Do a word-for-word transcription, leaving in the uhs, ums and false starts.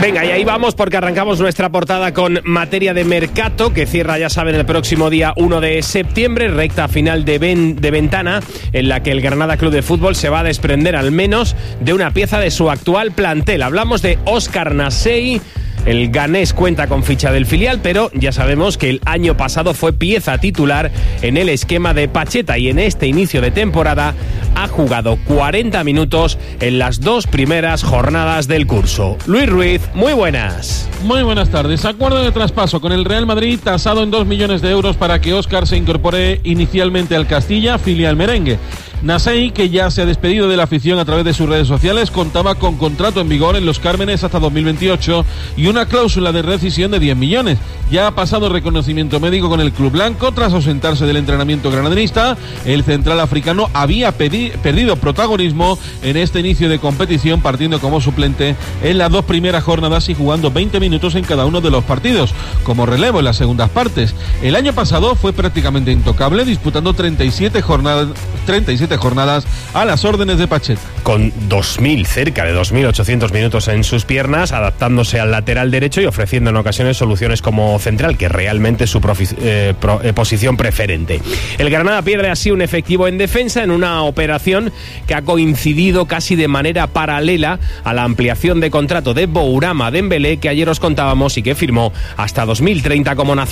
Venga, y ahí vamos porque arrancamos nuestra portada con materia de mercado, que cierra, ya saben, el próximo día uno de septiembre, recta final de, ven, de ventana, en la que el Granada Club de Fútbol se va a desprender al menos de una pieza de su actual plantel. Hablamos de Óscar Nasei. El ganés cuenta con ficha del filial, pero ya sabemos que el año pasado fue pieza titular en el esquema de Pacheta y en este inicio de temporada ha jugado cuarenta minutos en las dos primeras jornadas del curso. Luis Ruiz, muy buenas. Muy buenas tardes. Acuerdo de traspaso con el Real Madrid tasado en dos millones de euros para que Óscar se incorpore inicialmente al Castilla, filial merengue. Nasei, que ya se ha despedido de la afición a través de sus redes sociales, contaba con contrato en vigor en los Cármenes hasta dos mil veintiocho y una cláusula de rescisión de diez millones. Ya ha pasado reconocimiento médico con el club blanco tras ausentarse del entrenamiento granadinista. El central africano había pedi- perdido protagonismo en este inicio de competición, partiendo como suplente en las dos primeras jornadas y jugando veinte minutos en cada uno de los partidos, como relevo en las segundas partes. El año pasado fue prácticamente intocable, disputando treinta y siete jornadas, treinta y siete jornadas a las órdenes de Pacheta. Con dos mil, cerca de dos mil ochocientos minutos en sus piernas, adaptándose al lateral derecho y ofreciendo en ocasiones soluciones como central, que realmente es su profi- eh, pro- eh, posición preferente. El Granada pierde así un efectivo en defensa en una operación que ha coincidido casi de manera paralela a la ampliación de contrato de Bourama Dembélé, que ayer os contábamos y que firmó hasta dos mil treinta como nacional.